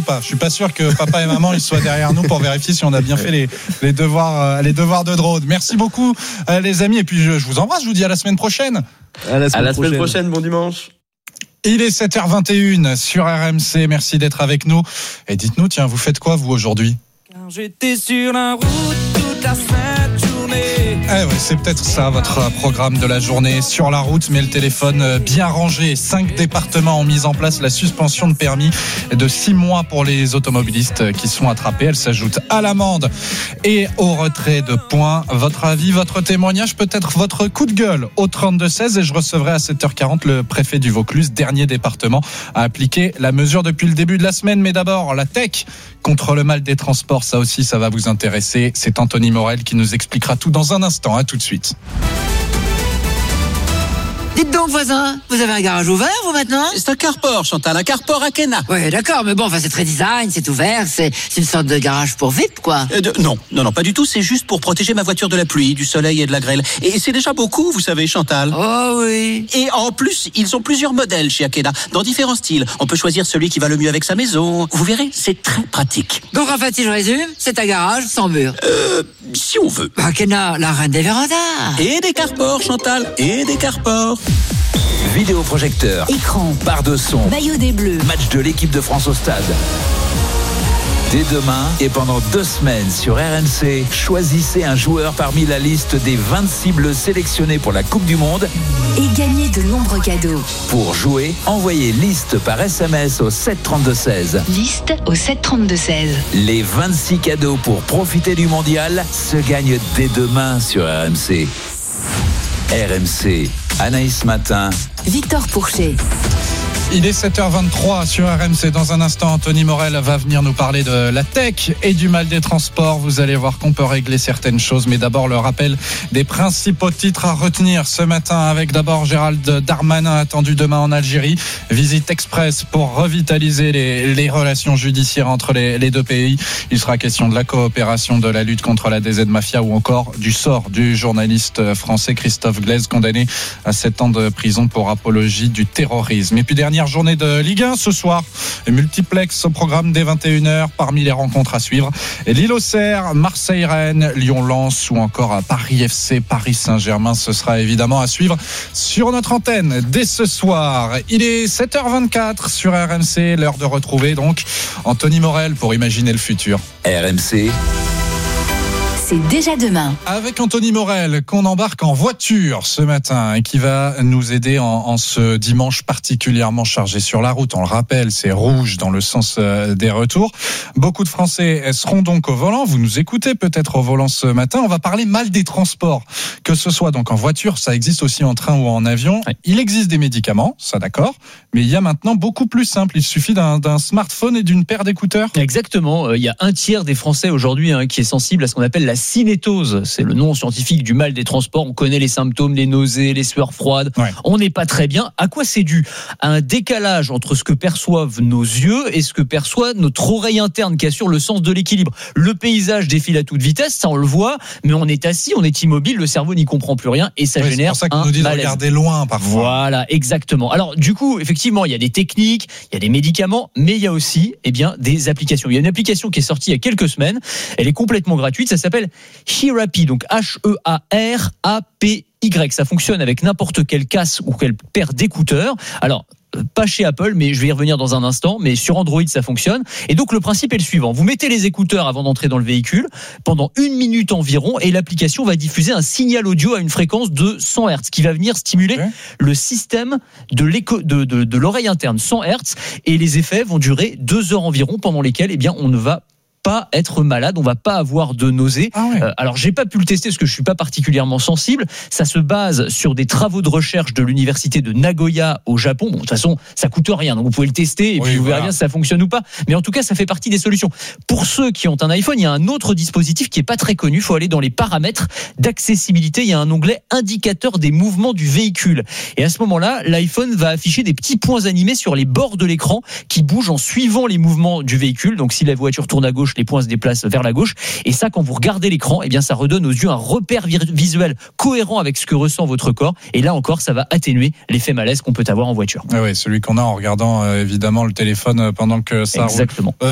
ou pas. Je suis pas sûr que papa et maman ils soient derrière nous pour vérifier si on a bien fait les devoirs de drone. Merci beaucoup les amis, et puis je vous embrasse, je vous dis à la semaine prochaine. À la semaine prochaine, bon dimanche. Il est 7h21 sur RMC, merci d'être avec nous. Et dites-nous, tiens, vous faites quoi vous aujourd'hui ? Car j'étais sur la route toute la sainte journée. Eh oui, c'est peut-être ça votre programme de la journée, sur la route, mais le téléphone bien rangé. 5 départements ont mis en place la suspension de permis de 6 mois pour les automobilistes qui sont attrapés. Elle s'ajoute à l'amende et au retrait de points. Votre avis, votre témoignage, peut-être votre coup de gueule au 32-16, et je recevrai à 7h40 le préfet du Vaucluse, dernier département à appliquer la mesure depuis le début de la semaine. Mais d'abord, la tech contre le mal des transports, ça aussi, ça va vous intéresser. C'est Anthony Morel qui nous expliquera tout dans un instant. À tout de suite. Dites donc, voisin, vous avez un garage ouvert, vous, maintenant ? C'est un carport, Chantal, un carport à Kena. Oui, d'accord, mais bon, c'est très design, c'est ouvert, c'est une sorte de garage pour VIP, quoi. Non, pas du tout, c'est juste pour protéger ma voiture de la pluie, du soleil et de la grêle. Et c'est déjà beaucoup, vous savez, Chantal. Oh oui. Et en plus, ils ont plusieurs modèles chez Akena, dans différents styles. On peut choisir celui qui va le mieux avec sa maison. Vous verrez, c'est très pratique. Donc, en fait, si je résume, c'est un garage sans mur. Si on veut. Akena, la reine des vérandas. Et des carports, Chantal, et des carports. Vidéoprojecteur, écran, barre de son, maillot des Bleus, match de l'équipe de France au stade. Dès demain et pendant 2 semaines sur RMC, choisissez un joueur parmi la liste des 26 bleus sélectionnés pour la Coupe du Monde et gagnez de nombreux cadeaux. Pour jouer, envoyez liste par SMS au 732-16. Liste au 732-16. Les 26 cadeaux pour profiter du mondial se gagnent dès demain sur RMC. RMC, Anaïs Matin, Victor Pourchet. Il est 7h23 sur RMC. Dans un instant, Anthony Morel va venir nous parler de la tech et du mal des transports. Vous allez voir qu'on peut régler certaines choses. Mais d'abord, le rappel des principaux titres à retenir ce matin, avec d'abord Gérald Darmanin attendu demain en Algérie. Visite express pour revitaliser les relations judiciaires entre les deux pays. Il sera question de la coopération, de la lutte contre la DZ Mafia ou encore du sort du journaliste français Christophe Glaise, condamné à 7 ans de prison pour apologie du terrorisme. Et puis dernière journée de Ligue 1 ce soir, et multiplex au programme dès 21h parmi les rencontres à suivre. Et Lille-Auxerre, Marseille-Rennes, Lyon-Lens ou encore à Paris FC, Paris Saint-Germain, ce sera évidemment à suivre sur notre antenne dès ce soir. Il est 7h24 sur RMC, l'heure de retrouver donc Anthony Morel pour imaginer le futur. RMC. C'est déjà demain. Avec Anthony Morel, qu'on embarque en voiture ce matin et qui va nous aider en ce dimanche particulièrement chargé sur la route. On le rappelle, c'est rouge dans le sens des retours. Beaucoup de Français seront donc au volant. Vous nous écoutez peut-être au volant ce matin. On va parler mal des transports, que ce soit donc en voiture, ça existe aussi en train ou en avion. Il existe des médicaments, ça d'accord, mais il y a maintenant beaucoup plus simple. Il suffit d'un smartphone et d'une paire d'écouteurs. Exactement. Il y a un tiers des Français aujourd'hui qui est sensible à ce qu'on appelle la cinétose. C'est le nom scientifique du mal des transports. On connaît les symptômes, les nausées, les sueurs froides. Ouais. On n'est pas très bien. À quoi c'est dû ? À un décalage entre ce que perçoivent nos yeux et ce que perçoit notre oreille interne qui assure le sens de l'équilibre. Le paysage défile à toute vitesse, ça on le voit, mais on est assis, on est immobile, le cerveau n'y comprend plus rien et ça génère un malaise. C'est pour ça qu'on nous dit de regarder loin parfois. Voilà, exactement. Alors du coup, effectivement, il y a des techniques, il y a des médicaments, mais il y a aussi des applications. Il y a une application qui est sortie il y a quelques semaines, elle est complètement gratuite, ça s'appelle Hearapy, donc Hearapy. Ça fonctionne avec n'importe quel casque ou quelle paire d'écouteurs. Alors, pas chez Apple, mais je vais y revenir dans un instant, mais sur Android ça fonctionne. Et donc le principe est le suivant, vous mettez les écouteurs avant d'entrer dans le véhicule pendant 1 minute environ et l'application va diffuser un signal audio à une fréquence de 100 Hz qui va venir stimuler le système de l'oreille interne, 100 Hz, et les effets vont durer 2 heures environ pendant lesquelles on ne va pas être malade, on va pas avoir de nausées. Alors j'ai pas pu le tester parce que je suis pas particulièrement sensible. Ça se base sur des travaux de recherche de l'université de Nagoya au Japon. Bon, de toute façon, ça coûte rien, donc vous pouvez le tester et puis vous verrez bien si ça fonctionne ou pas. Mais en tout cas, ça fait partie des solutions. Pour ceux qui ont un iPhone, il y a un autre dispositif qui est pas très connu. Il faut aller dans les paramètres d'accessibilité. Il y a un onglet indicateur des mouvements du véhicule. Et à ce moment-là, l'iPhone va afficher des petits points animés sur les bords de l'écran qui bougent en suivant les mouvements du véhicule. Donc si la voiture tourne à gauche, les points se déplacent vers la gauche. Et ça, quand vous regardez l'écran, ça redonne aux yeux un repère visuel cohérent avec ce que ressent votre corps. Et là encore, ça va atténuer l'effet malaise qu'on peut avoir en voiture. Oui, celui qu'on a en regardant évidemment le téléphone pendant que ça roule. Exactement.